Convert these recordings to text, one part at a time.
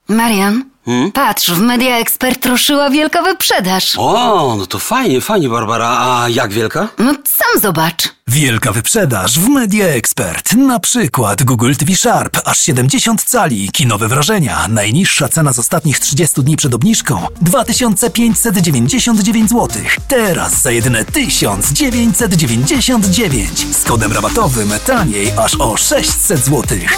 Marian, patrz, w Media Expert ruszyła wielka wyprzedaż. O, no to fajnie, Barbara. A jak wielka? No sam zobacz. Wielka wyprzedaż w Media Expert. Na przykład Google TV Sharp, aż 70 cali, kinowe wrażenia. Najniższa cena z ostatnich 30 dni przed obniżką 2599 zł. Teraz za jedyne 1999. Z kodem rabatowym taniej aż o 600 zł.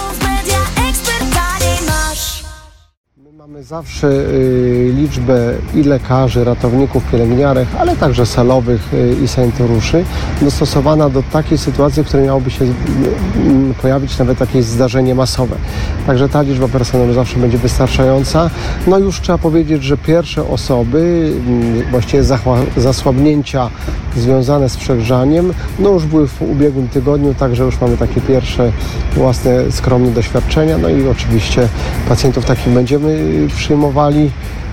Mamy zawsze liczbę i lekarzy, ratowników, pielęgniarek, ale także salowych i sanitariuszy dostosowana do takiej sytuacji, w której miałoby się pojawić nawet jakieś zdarzenie masowe. Także ta liczba personelu zawsze będzie wystarczająca. No już trzeba powiedzieć, że pierwsze osoby, właściwie zasłabnięcia związane z przegrzaniem, no już były w ubiegłym tygodniu, także już mamy takie pierwsze własne skromne doświadczenia. No i oczywiście pacjentów takich będziemy przyjmowali,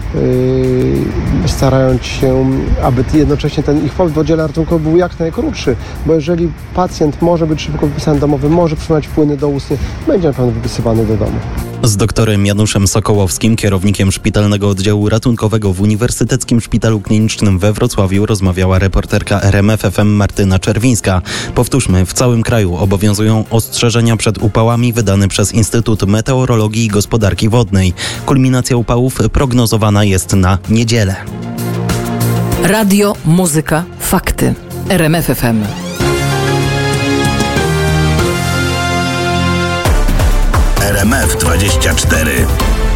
starając się, aby jednocześnie ten ich pobyt w oddziale ratunkowym był jak najkrótszy, bo jeżeli pacjent może być szybko wypisany domowy, może przyjmować płyny doustne, będzie na pewno wypisywany do domu. Z doktorem Januszem Sokołowskim, kierownikiem Szpitalnego Oddziału Ratunkowego w Uniwersyteckim Szpitalu Klinicznym we Wrocławiu, rozmawiała reporterka RMF FM Martyna Czerwińska. Powtórzmy, w całym kraju obowiązują ostrzeżenia przed upałami wydane przez Instytut Meteorologii i Gospodarki Wodnej. Kulminacja upałów prognozowana jest na niedzielę. Radio, muzyka, fakty. RMF FM. RMF 24.